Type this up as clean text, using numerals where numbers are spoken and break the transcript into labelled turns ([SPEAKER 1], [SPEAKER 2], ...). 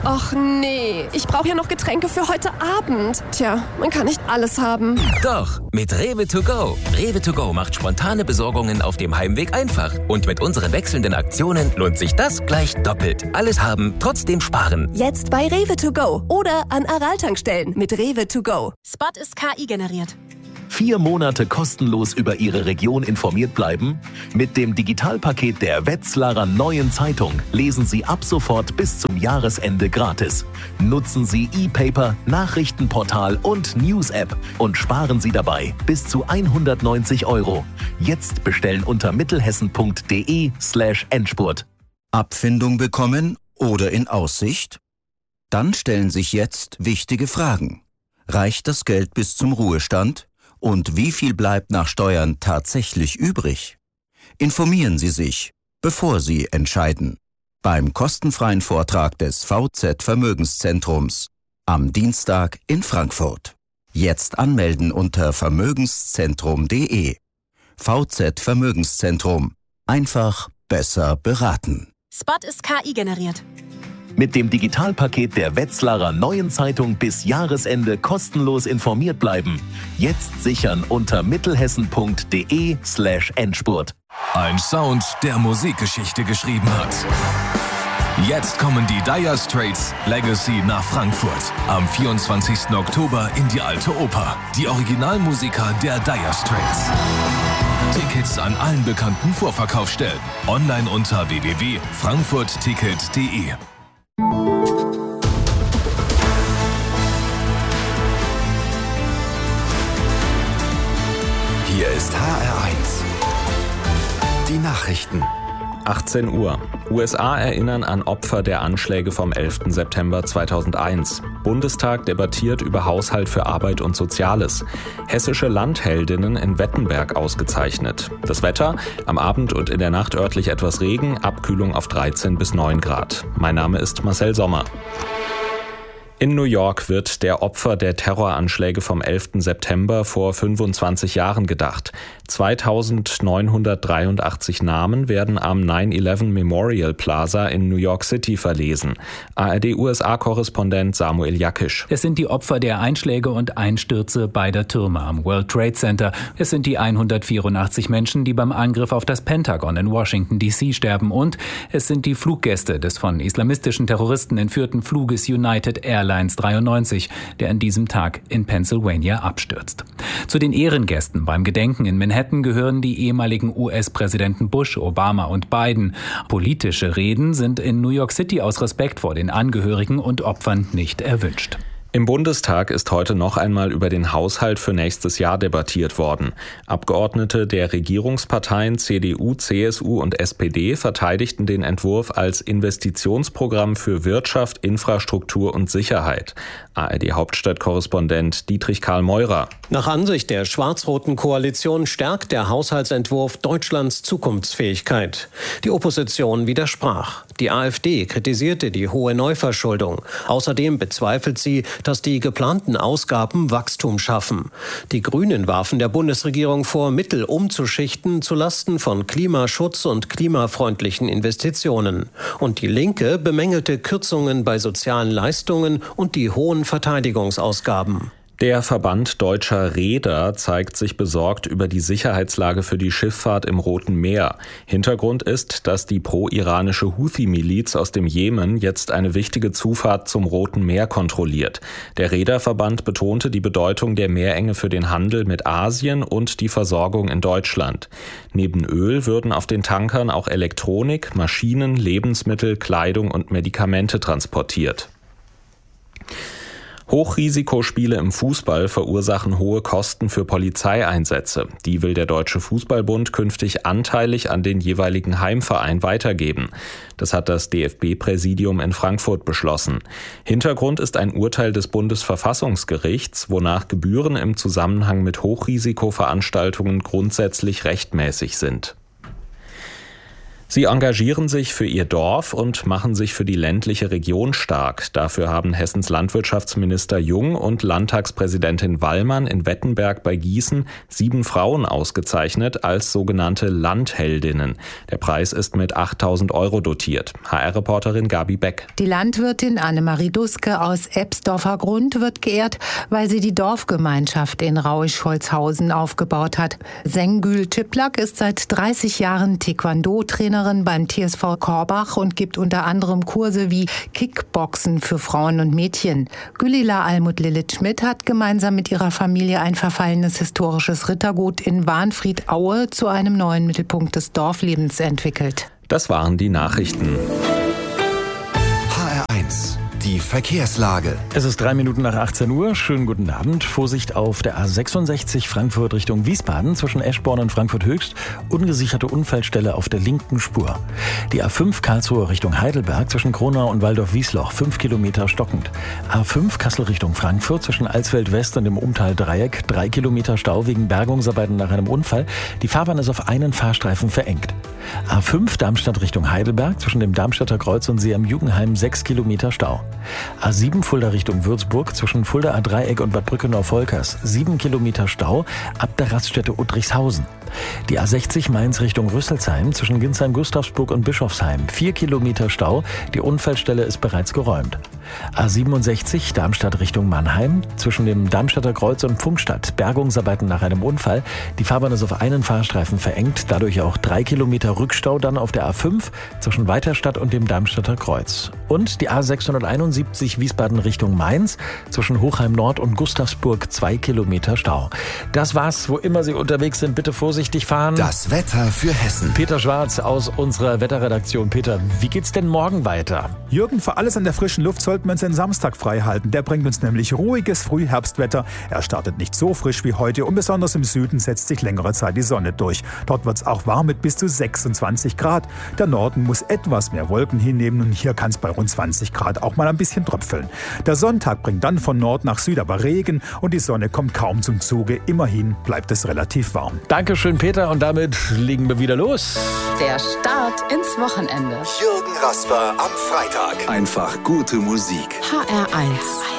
[SPEAKER 1] Och nee, ich brauche ja noch Getränke für heute Abend. Tja, man kann nicht alles haben.
[SPEAKER 2] Doch, mit Rewe to go. Rewe to go macht spontane Besorgungen auf dem Heimweg einfach. Und mit unseren wechselnden Aktionen lohnt sich das gleich doppelt. Alles haben, trotzdem sparen.
[SPEAKER 1] Jetzt bei Rewe to go oder an Aral-Tankstellen mit Rewe to go.
[SPEAKER 3] Spot ist KI generiert.
[SPEAKER 4] 4 Monate kostenlos über Ihre Region informiert bleiben? Mit dem Digitalpaket der Wetzlarer Neuen Zeitung lesen Sie ab sofort bis zum Jahresende gratis. Nutzen Sie E-Paper, Nachrichtenportal und News-App und sparen Sie dabei bis zu 190 €. Jetzt bestellen unter mittelhessen.de/Endspurt.
[SPEAKER 5] Abfindung bekommen oder in Aussicht? Dann stellen sich jetzt wichtige Fragen. Reicht das Geld bis zum Ruhestand? Und wie viel bleibt nach Steuern tatsächlich übrig? Informieren Sie sich, bevor Sie entscheiden. Beim kostenfreien Vortrag des VZ Vermögenszentrums am Dienstag in Frankfurt. Jetzt anmelden unter vermögenszentrum.de. VZ Vermögenszentrum. Einfach besser beraten.
[SPEAKER 3] Spot ist KI generiert.
[SPEAKER 4] Mit dem Digitalpaket der Wetzlarer Neuen Zeitung bis Jahresende kostenlos informiert bleiben. Jetzt sichern unter mittelhessen.de/Endspurt.
[SPEAKER 6] Ein Sound, der Musikgeschichte geschrieben hat. Jetzt kommen die Dire Straits Legacy nach Frankfurt. Am 24. Oktober in die Alte Oper. Die Originalmusiker der Dire Straits. Tickets an allen bekannten Vorverkaufsstellen. Online unter www.frankfurtticket.de.
[SPEAKER 7] Hier ist HR1. Die Nachrichten.
[SPEAKER 8] 18 Uhr. USA erinnern an Opfer der Anschläge vom 11. September 2001. Bundestag debattiert über Haushalt für Arbeit und Soziales. Hessische Landheldinnen in Wettenberg ausgezeichnet. Das Wetter: am Abend und in der Nacht örtlich etwas Regen, Abkühlung auf 13 bis 9 Grad. Mein Name ist Marcel Sommer. In New York wird der Opfer der Terroranschläge vom 11. September vor 25 Jahren gedacht. 2983 Namen werden am 9/11 Memorial Plaza in New York City verlesen. ARD-USA-Korrespondent Samuel Jakisch.
[SPEAKER 9] Es sind die Opfer der Einschläge und Einstürze beider Türme am World Trade Center. Es sind die 184 Menschen, die beim Angriff auf das Pentagon in Washington D.C. sterben. Und es sind die Fluggäste des von islamistischen Terroristen entführten Fluges United Airlines 93, der an diesem Tag in Pennsylvania abstürzt. Zu den Ehrengästen beim Gedenken in Manhattan gehören die ehemaligen US-Präsidenten Bush, Obama und Biden. Politische Reden sind in New York City aus Respekt vor den Angehörigen und Opfern nicht erwünscht.
[SPEAKER 8] Im Bundestag ist heute noch einmal über den Haushalt für nächstes Jahr debattiert worden. Abgeordnete der Regierungsparteien CDU, CSU und SPD verteidigten den Entwurf als Investitionsprogramm für Wirtschaft, Infrastruktur und Sicherheit. ARD-Hauptstadtkorrespondent Dietrich Karl Meurer.
[SPEAKER 10] Nach Ansicht der schwarz-roten Koalition stärkt der Haushaltsentwurf Deutschlands Zukunftsfähigkeit. Die Opposition widersprach. Die AfD kritisierte die hohe Neuverschuldung. Außerdem bezweifelt sie, dass die geplanten Ausgaben Wachstum schaffen. Die Grünen warfen der Bundesregierung vor, Mittel umzuschichten zulasten von Klimaschutz und klimafreundlichen Investitionen. Und die Linke bemängelte Kürzungen bei sozialen Leistungen und die hohen Verteidigungsausgaben.
[SPEAKER 8] Der Verband Deutscher Reeder zeigt sich besorgt über die Sicherheitslage für die Schifffahrt im Roten Meer. Hintergrund ist, dass die pro-iranische Houthi-Miliz aus dem Jemen jetzt eine wichtige Zufahrt zum Roten Meer kontrolliert. Der Reederverband betonte die Bedeutung der Meerenge für den Handel mit Asien und die Versorgung in Deutschland. Neben Öl würden auf den Tankern auch Elektronik, Maschinen, Lebensmittel, Kleidung und Medikamente transportiert. Hochrisikospiele im Fußball verursachen hohe Kosten für Polizeieinsätze. Die will der Deutsche Fußballbund künftig anteilig an den jeweiligen Heimverein weitergeben. Das hat das DFB-Präsidium in Frankfurt beschlossen. Hintergrund ist ein Urteil des Bundesverfassungsgerichts, wonach Gebühren im Zusammenhang mit Hochrisikoveranstaltungen grundsätzlich rechtmäßig sind. Sie engagieren sich für ihr Dorf und machen sich für die ländliche Region stark. Dafür haben Hessens Landwirtschaftsminister Jung und Landtagspräsidentin Wallmann in Wettenberg bei Gießen 7 Frauen ausgezeichnet als sogenannte Landheldinnen. Der Preis ist mit 8.000 € dotiert. HR-Reporterin Gabi Beck.
[SPEAKER 11] Die Landwirtin Annemarie Duske aus Ebsdorfer Grund wird geehrt, weil sie die Dorfgemeinschaft in Rauisch-Holzhausen aufgebaut hat. Sengül Tüplak ist seit 30 Jahren Taekwondo-Trainerin beim TSV Korbach und gibt unter anderem Kurse wie Kickboxen für Frauen und Mädchen. Gülila Almut Lilith-Schmidt hat gemeinsam mit ihrer Familie ein verfallenes historisches Rittergut in Warnfried-Aue zu einem neuen Mittelpunkt des Dorflebens entwickelt.
[SPEAKER 8] Das waren die Nachrichten.
[SPEAKER 7] HR1, die Verkehrslage.
[SPEAKER 12] Es ist 3 Minuten nach 18 Uhr. Schönen guten Abend. Vorsicht auf der A66 Frankfurt Richtung Wiesbaden zwischen Eschborn und Frankfurt Höchst. Ungesicherte Unfallstelle auf der linken Spur. Die A5 Karlsruhe Richtung Heidelberg zwischen Kronau und Waldorf-Wiesloch 5 Kilometer stockend. A5 Kassel Richtung Frankfurt zwischen Alsfeld West und dem Umtal-Dreieck 3 Kilometer Stau wegen Bergungsarbeiten nach einem Unfall. Die Fahrbahn ist auf einen Fahrstreifen verengt. A5 Darmstadt Richtung Heidelberg zwischen dem Darmstädter Kreuz und See am Jugenheim 6 Kilometer Stau. A7 Fulda Richtung Würzburg zwischen Fulda A-Dreieck und Bad Brückenau-Volkers 7 Kilometer Stau ab der Raststätte Uttrichshausen. Die A60 Mainz Richtung Rüsselsheim zwischen Ginsheim-Gustavsburg und Bischofsheim 4 Kilometer Stau. Die Unfallstelle ist bereits geräumt. A67 Darmstadt Richtung Mannheim zwischen dem Darmstädter Kreuz und Pfungstadt. Bergungsarbeiten nach einem Unfall. Die Fahrbahn ist auf einen Fahrstreifen verengt, dadurch auch 3 Kilometer Rückstau dann auf der A5 zwischen Weiterstadt und dem Darmstädter Kreuz. Und die A671 Wiesbaden Richtung Mainz zwischen Hochheim Nord und Gustavsburg 2 Kilometer Stau. Das war's, wo immer Sie unterwegs sind, bitte vorsichtig fahren.
[SPEAKER 7] Das Wetter für Hessen.
[SPEAKER 12] Peter Schwarz aus unserer Wetterredaktion. Peter, wie geht's denn morgen weiter?
[SPEAKER 13] Jürgen, für alles an der frischen Luft sollten wir uns den Samstag frei halten. Der bringt uns nämlich ruhiges Frühherbstwetter. Er startet nicht so frisch wie heute und besonders im Süden setzt sich längere Zeit die Sonne durch. Dort wird's auch warm mit bis zu 26 Grad. Der Norden muss etwas mehr Wolken hinnehmen und hier kann es bei rund 20 Grad auch mal ein bisschen tröpfeln. Der Sonntag bringt dann von Nord nach Süd aber Regen und die Sonne kommt kaum zum Zuge. Immerhin bleibt es relativ warm.
[SPEAKER 12] Dankeschön, Peter, und damit legen wir wieder los.
[SPEAKER 14] Der Start ins Wochenende.
[SPEAKER 7] Jürgen Rasper am Freitag. Einfach gute Musik.
[SPEAKER 14] HR1.